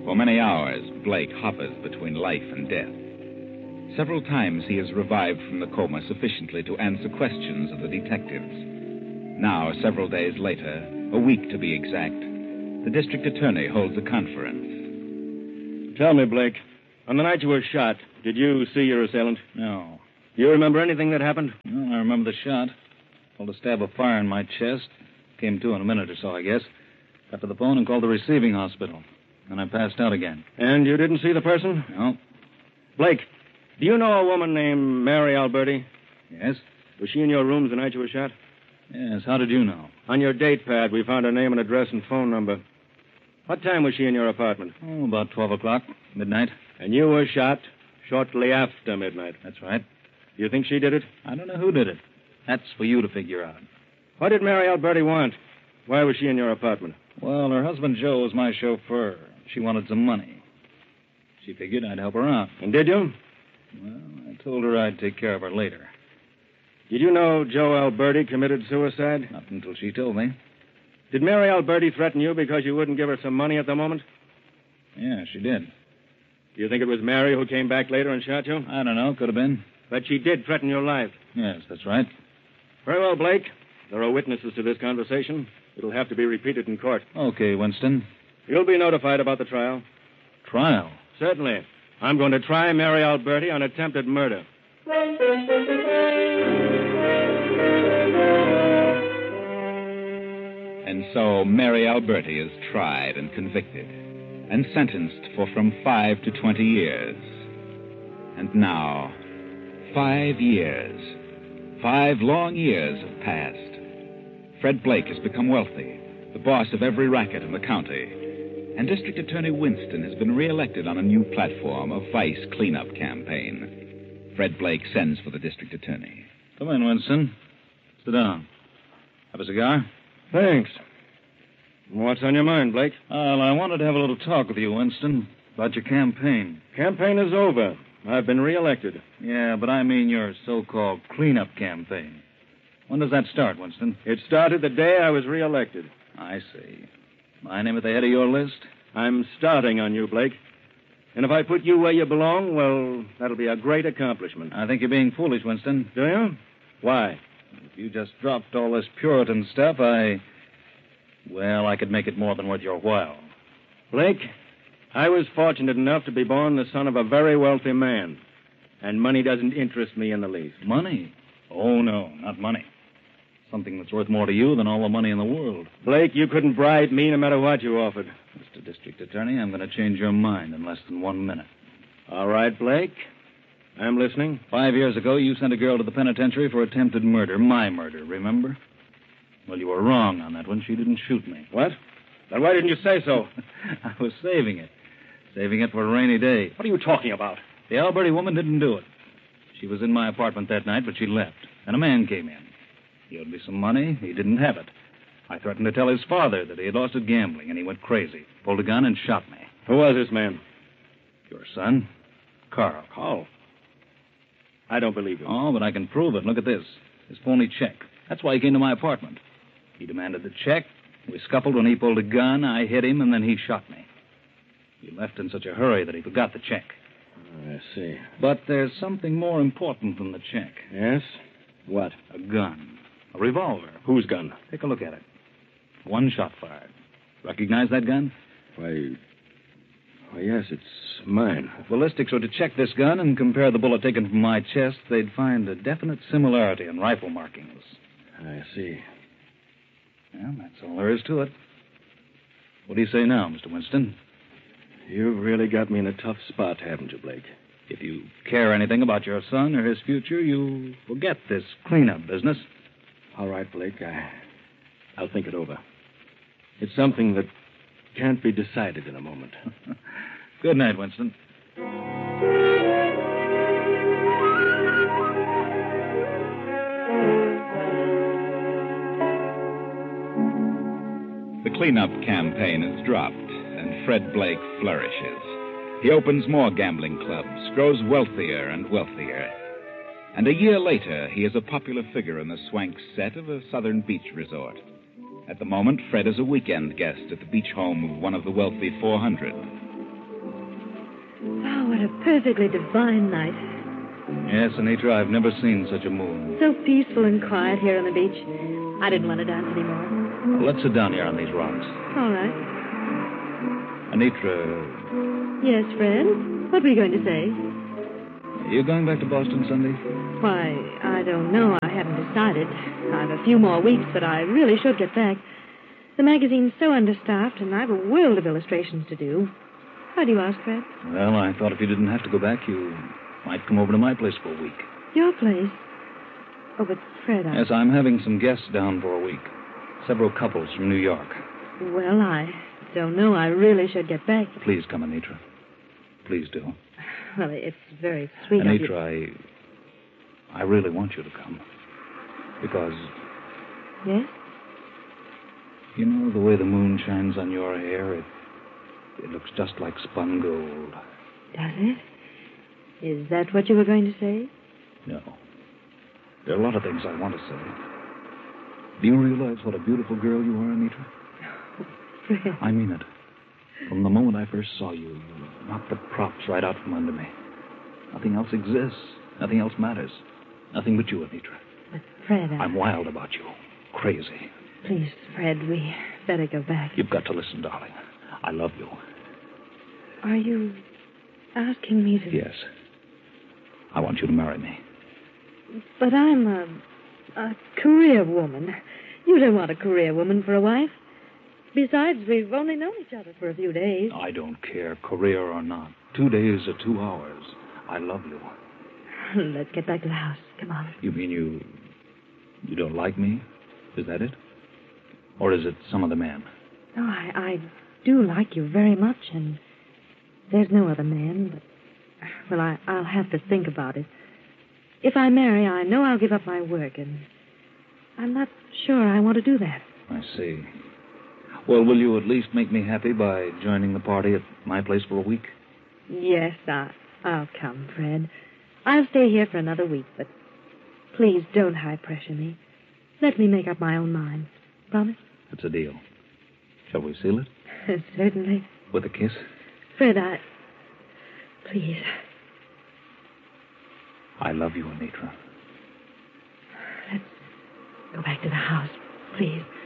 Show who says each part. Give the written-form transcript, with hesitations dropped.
Speaker 1: For many hours, Blake hovers between life and death. Several times he is revived from the coma sufficiently to answer questions of the detectives. Now, several days later, a week to be exact, the district attorney holds a conference.
Speaker 2: Tell me, Blake, on the night you were shot, did you see your assailant?
Speaker 3: No.
Speaker 2: Do you remember anything that happened?
Speaker 3: No, I remember the shot. Pulled a stab of fire in my chest. Came to in a minute or so, I guess. Got to the phone and called the receiving hospital. Then I passed out again.
Speaker 2: And you didn't see the person?
Speaker 3: No.
Speaker 2: Blake, do you know a woman named Mary Alberti?
Speaker 3: Yes?
Speaker 2: Was she in your rooms the night you were shot?
Speaker 3: Yes, how did you know?
Speaker 2: On your date pad, we found her name and address and phone number. What time was she in your apartment?
Speaker 3: Oh, about 12 o'clock, midnight.
Speaker 2: And you were shot shortly after midnight.
Speaker 3: That's right.
Speaker 2: Do you think she did it?
Speaker 3: I don't know who did it. That's for you to figure out.
Speaker 2: What did Mary Alberti want? Why was she in your apartment?
Speaker 3: Well, her husband Joe was my chauffeur. She wanted some money. She figured I'd help her out.
Speaker 2: And did you?
Speaker 3: Well, I told her I'd take care of her later.
Speaker 2: Did you know Joe Alberti committed suicide?
Speaker 3: Not until she told me.
Speaker 2: Did Mary Alberti threaten you because you wouldn't give her some money at the moment?
Speaker 3: Yeah, she did.
Speaker 2: Do you think it was Mary who came back later and shot you?
Speaker 3: I don't know. Could have been.
Speaker 2: But she did threaten your life.
Speaker 3: Yes, that's right.
Speaker 2: Very well, Blake. There are witnesses to this conversation. It'll have to be repeated in court.
Speaker 3: Okay, Winston.
Speaker 2: You'll be notified about the trial.
Speaker 3: Trial?
Speaker 2: Certainly. I'm going to try Mary Alberti on attempted murder.
Speaker 1: And so Mary Alberti is tried and convicted and sentenced for from 5 to 20 years. And now, 5 years. 5 long years have passed. Fred Blake has become wealthy, the boss of every racket in the county. And District Attorney Winston has been reelected on a new platform, a vice cleanup campaign. Fred Blake sends for the district attorney.
Speaker 3: Come in, Winston. Sit down. Have a cigar?
Speaker 2: Thanks. What's on your mind, Blake?
Speaker 3: Well, I wanted to have a little talk with you, Winston, about your campaign.
Speaker 2: Campaign is over. I've been reelected.
Speaker 3: Yeah, but I mean your so-called cleanup campaign. When does that start, Winston?
Speaker 2: It started the day I was reelected.
Speaker 3: I see. My name at the head of your list?
Speaker 2: I'm starting on you, Blake. And if I put you where you belong, well, that'll be a great accomplishment.
Speaker 3: I think you're being foolish, Winston.
Speaker 2: Do you? Why?
Speaker 3: If you just dropped all this Puritan stuff, I could make it more than worth your while.
Speaker 2: Blake, I was fortunate enough to be born the son of a very wealthy man. And money doesn't interest me in the least.
Speaker 3: Money? Oh, no, not money. Something that's worth more to you than all the money in the world.
Speaker 2: Blake, you couldn't bribe me no matter what you offered.
Speaker 3: Mr. District Attorney, I'm going to change your mind in less than 1 minute.
Speaker 2: All right, Blake. I'm listening.
Speaker 3: 5 years ago, you sent a girl to the penitentiary for attempted murder. My murder, remember? Well, you were wrong on that one. She didn't shoot me.
Speaker 2: What? Then why didn't you say so?
Speaker 3: I was saving it. Saving it for a rainy day.
Speaker 2: What are you talking about?
Speaker 3: The Alberti woman didn't do it. She was in my apartment that night, but she left. And a man came in. He owed me some money. He didn't have it. I threatened to tell his father that he had lost at gambling, and he went crazy. Pulled a gun and shot me.
Speaker 2: Who was this man?
Speaker 3: Your son, Carl.
Speaker 2: Carl? I don't believe you.
Speaker 3: Oh, but I can prove it. Look at this. His phony check. That's why he came to my apartment. He demanded the check. We scuffled when he pulled a gun. I hit him, and then he shot me. He left in such a hurry that he forgot the check.
Speaker 2: I see.
Speaker 3: But there's something more important than the check.
Speaker 2: Yes? What?
Speaker 3: A gun. A revolver.
Speaker 2: Whose gun?
Speaker 3: Take a look at it. 1 shot fired. Recognize that gun?
Speaker 2: Why, yes, it's mine.
Speaker 3: If ballistics were to check this gun and compare the bullet taken from my chest, they'd find a definite similarity in rifle markings.
Speaker 2: I see.
Speaker 3: Well, that's all there is to it. What do you say now, Mr. Winston?
Speaker 2: You've really got me in a tough spot, haven't you, Blake?
Speaker 3: If you care anything about your son or his future, you forget this cleanup business.
Speaker 2: All right, Blake, I'll think it over. It's something that can't be decided in a moment.
Speaker 3: Good night, Winston.
Speaker 1: The cleanup campaign is dropped, and Fred Blake flourishes. He opens more gambling clubs, grows wealthier and wealthier. And a year later, he is a popular figure in the swank set of a southern beach resort. At the moment, Fred is a weekend guest at the beach home of one of the wealthy 400.
Speaker 4: a perfectly divine night.
Speaker 3: Yes, Anitra, I've never seen such a moon.
Speaker 4: So peaceful and quiet here on the beach. I didn't want to dance anymore.
Speaker 3: Well, let's sit down here on these rocks.
Speaker 4: All right.
Speaker 3: Anitra,
Speaker 4: Yes, Fred? What were you going to say?
Speaker 3: are you going back to Boston Sunday?
Speaker 4: Why, I don't know. I haven't decided. I've a few more weeks, but I really should get back. The magazine's so understaffed, and I've a world of illustrations to do. Why do you ask, Fred?
Speaker 3: Well, I thought if you didn't have to go back, you might come over to my place for a week.
Speaker 4: Your place? Oh, but Fred,
Speaker 3: Yes, I'm having some guests down for a week. Several couples from New York.
Speaker 4: Well, I don't know. I really should get back.
Speaker 3: Please come, Anitra. Please do.
Speaker 4: Well, it's very sweet of you.
Speaker 3: Anitra, I really want you to come. Because,
Speaker 4: Yes?
Speaker 3: you know, the way the moon shines on your hair, it looks just like spun gold.
Speaker 4: Does it? Is that what you were going to say?
Speaker 3: No. There are a lot of things I want to say. Do you realize what a beautiful girl you are, Anitra?
Speaker 4: Fred.
Speaker 3: I mean it. From the moment I first saw you, you knocked the props right out from under me. Nothing else exists. Nothing else matters. Nothing but you, Anitra.
Speaker 4: But, Fred,
Speaker 3: I'm wild about you. Crazy.
Speaker 4: Please, Fred, we better go back.
Speaker 3: You've got to listen, darling. I love you.
Speaker 4: Are you asking me to...
Speaker 3: Yes. I want you to marry me.
Speaker 4: But I'm a career woman. You don't want a career woman for a wife. Besides, we've only known each other for a few days.
Speaker 3: I don't care, career or not. 2 days or 2 hours. I love you.
Speaker 4: Let's get back to the house. Come on.
Speaker 3: You mean you don't like me? Is that it? Or is it some other man?
Speaker 4: No, I do like you very much, and there's no other man, but... Well, I'll have to think about it. If I marry, I know I'll give up my work, and I'm not sure I want to do that.
Speaker 3: I see. Well, will you at least make me happy by joining the party at my place for a week?
Speaker 4: Yes, I'll come, Fred. I'll stay here for another week, but please don't high-pressure me. Let me make up my own mind. Promise?
Speaker 3: It's a deal. Shall we seal it?
Speaker 4: Certainly.
Speaker 3: With a kiss?
Speaker 4: Fred, Please.
Speaker 3: I love you, Anitra.
Speaker 4: Let's go back to the house, please.